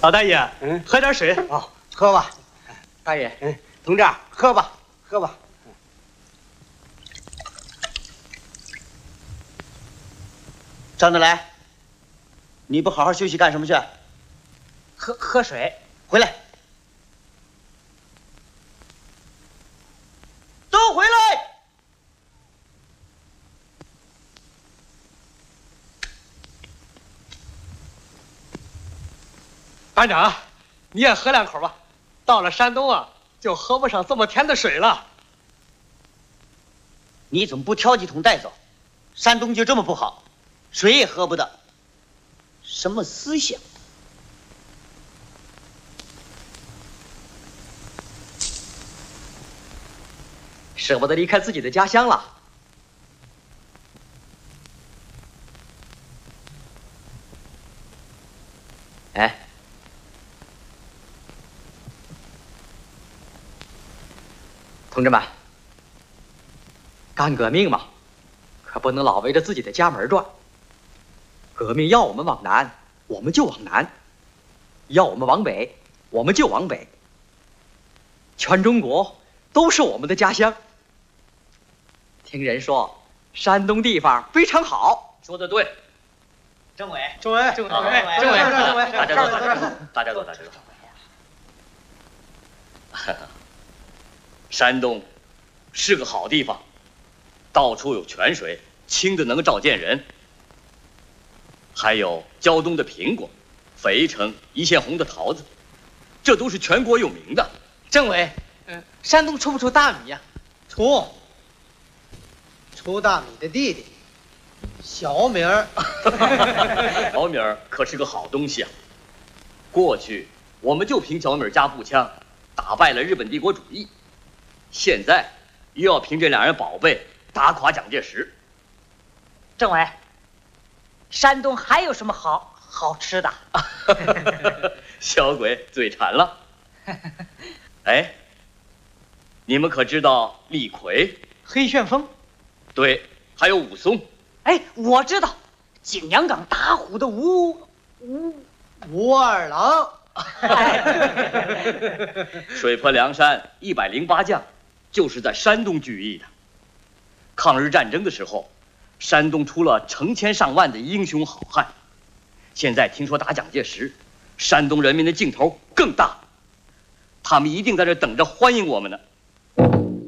老大爷，喝点水。 哦，喝吧。大爷，同志，喝吧，喝吧。 张德来，你不好好休息干什么去？ 喝水。 回来，都回来！ 班长，你也喝两口吧。到了山东啊，就喝不上这么甜的水了。 你怎么不挑几桶带走？山东就这么不好，水也喝不到，什么思想？ 舍不得离开自己的家乡了。哎，同志们，干革命嘛，可不能老围着自己的家门转。革命要我们往南，我们就往南；要我们往北，我们就往北。全中国都是我们的家乡。听人说，山东地方非常好。 说得对。 政委， 政委， 大家坐，大家坐。山东是个好地方，到处有泉水，清的能照见人。还有胶东的苹果，肥城一线红的桃子，这都是全国有名的。 政委，山东出不出大米呀？出大米的弟弟，小米儿。 小米儿可是个好东西啊！过去我们就凭小米儿加步枪打败了日本帝国主义，现在又要凭这两样宝贝打垮蒋介石。 政委，山东还有什么好吃的？ 小鬼嘴馋了。哎，你们可知道李逵、 黑旋风？ 对，还有武松。 哎，我知道，景阳冈打虎的武二郎。 水泊梁山108将，就是在山东聚义的。抗日战争的时候，山东出了成千上万的英雄好汉。现在听说打蒋介石，山东人民的劲头更大，他们一定在这等着欢迎我们呢。